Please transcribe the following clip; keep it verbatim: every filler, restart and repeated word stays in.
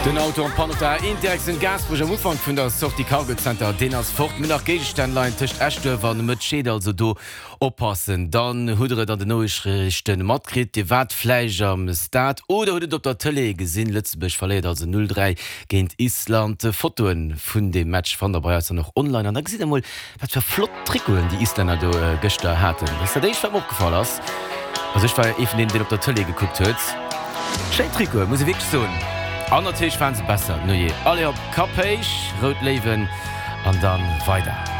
Den Auto an Panota Interexen Gasproch am Ufang vun der Sorti Cargo Center den ass fort mit nach Gegenständlein techt Ächte wann mat Schäde also do oppassen. Dann hudere an den Neuichrichten Matkrit de Watfleisch am Staat oder huet op der Tele gesinn Lützebech verléet also null drei géint Island Fotoen vun dem Match van der Bayer noch online an da si mal wat fir Flott Trikoen die Isländer do äh, Göster hatten. Das hat ich opgefallen ass. Also ich war even den den op der Tele geguckt huet. Schein Triko muss ich wirklich so. Anertisch fan ze besser. No je alle op Kapéich, Rotleven an dann weiter.